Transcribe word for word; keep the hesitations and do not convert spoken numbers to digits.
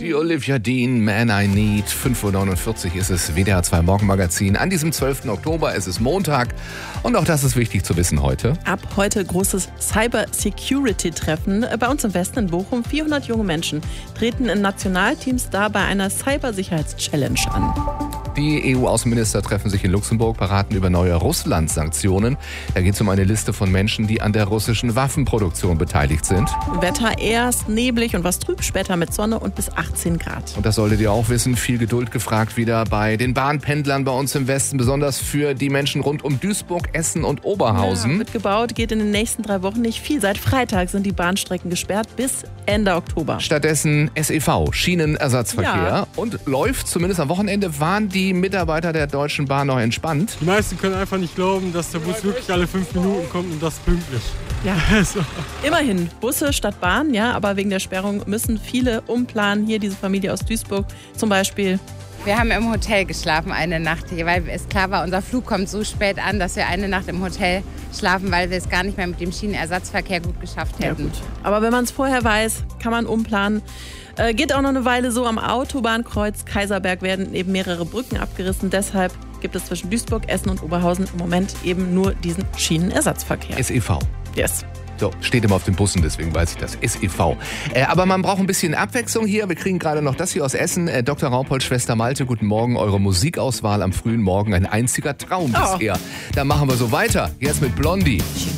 Die Olivia Dean, Man I Need. fünf Uhr neunundvierzig ist es, W D R zwei Morgenmagazin. An diesem zwölften Oktober, es ist Montag. Und auch das ist wichtig zu wissen heute. Ab heute großes Cyber-Security-Treffen bei uns im Westen in Bochum. vierhundert junge Menschen treten in Nationalteams da bei einer Cybersicherheits-Challenge an. Die E U-Außenminister treffen sich in Luxemburg, beraten über neue Russland-Sanktionen. Da geht es um eine Liste von Menschen, die an der russischen Waffenproduktion beteiligt sind. Wetter erst neblig und was trüb, später mit Sonne und bis achtzehn Grad. Und das solltet ihr auch wissen, viel Geduld gefragt wieder bei den Bahnpendlern bei uns im Westen, besonders für die Menschen rund um Duisburg, Essen und Oberhausen. Ja, wird gebaut, geht in den nächsten drei Wochen nicht viel. Seit Freitag sind die Bahnstrecken gesperrt bis Ende Oktober. Stattdessen S E V, Schienenersatzverkehr. Ja. Und läuft, zumindest am Wochenende, waren die Mitarbeiter der Deutschen Bahn noch entspannt. Die meisten können einfach nicht glauben, dass der Bus wirklich alle fünf Minuten kommt und das pünktlich. Ja, Also. immerhin Busse statt Bahn, ja, aber wegen der Sperrung müssen viele umplanen. Hier diese Familie aus Duisburg zum Beispiel. Wir haben im Hotel geschlafen eine Nacht, weil es klar war, unser Flug kommt so spät an, dass wir eine Nacht im Hotel schlafen, weil wir es gar nicht mehr mit dem Schienenersatzverkehr gut geschafft hätten. Ja, gut. Aber wenn man es vorher weiß, kann man umplanen. Äh, geht auch noch eine Weile so. Am Autobahnkreuz Kaiserberg werden eben mehrere Brücken abgerissen. Deshalb gibt es zwischen Duisburg, Essen und Oberhausen im Moment eben nur diesen Schienenersatzverkehr. S E V. Yes. So, steht immer auf den Bussen, deswegen weiß ich das. S E V. Äh, aber man braucht ein bisschen Abwechslung hier. Wir kriegen gerade noch das hier aus Essen. Äh, Doktor Raupold, Schwester Malte, guten Morgen. Eure Musikauswahl am frühen Morgen, ein einziger Traum Oh. bisher. Dann machen wir so weiter. Jetzt mit Blondie.